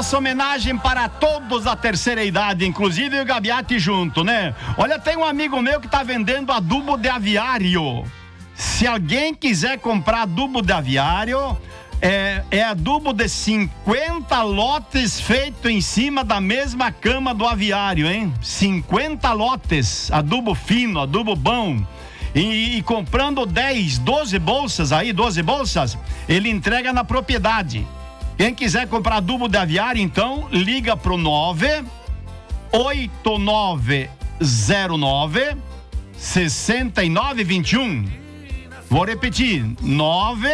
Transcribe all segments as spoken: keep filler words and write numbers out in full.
Nossa homenagem para todos da terceira idade, inclusive o Gabiati junto, né? Olha, tem um amigo meu que tá vendendo adubo de aviário. Se alguém quiser comprar adubo de aviário, é, é adubo de cinquenta lotes feito em cima da mesma cama do aviário, hein? cinquenta lotes, adubo fino, adubo bom. E, e comprando dez, doze bolsas aí, doze bolsas, ele entrega na propriedade. Quem quiser comprar adubo de aviário, então, liga pro nove oito nove zero nove seis nove dois um. Vou repetir, nove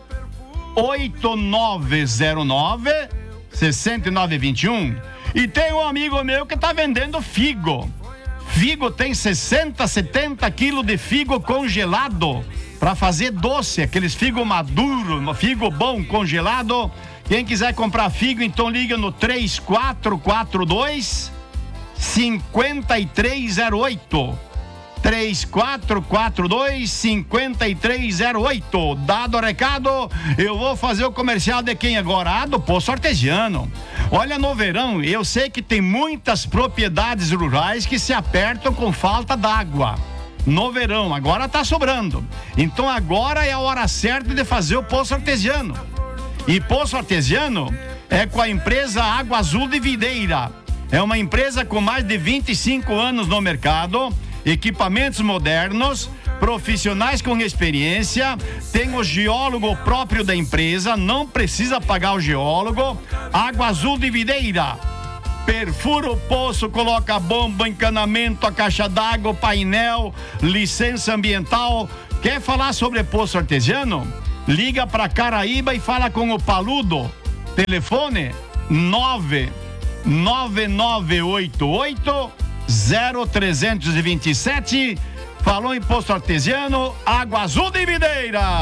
oito nove zero nove seis nove dois um. E tem um amigo meu que tá vendendo figo. Figo tem sessenta, setenta quilos de figo congelado para fazer doce, aqueles figo maduro, figo bom congelado. Quem quiser comprar figo, então liga no três quatro quatro dois cinco três zero oito. três quatro quatro dois cinco três zero oito. Dado o recado, eu vou fazer o comercial de quem agora? Ah, do Poço Artesiano. Olha, no verão, eu sei que tem muitas propriedades rurais que se apertam com falta d'água. No verão, agora tá sobrando. Então agora é a hora certa de fazer o Poço Artesiano. E Poço Artesiano é com a empresa Água Azul de Videira. É uma empresa com mais de vinte e cinco anos no mercado, equipamentos modernos, profissionais com experiência, tem o geólogo próprio da empresa, não precisa pagar o geólogo. Água Azul de Videira. Perfura o poço, coloca a bomba, encanamento, a caixa d'água, painel, licença ambiental. Quer falar sobre Poço Artesiano? Liga para Caraíba e fala com o Paludo. Telefone nove nove nove oito oito zero três dois sete. Falou em Poço Artesiano, Água Azul de Videira.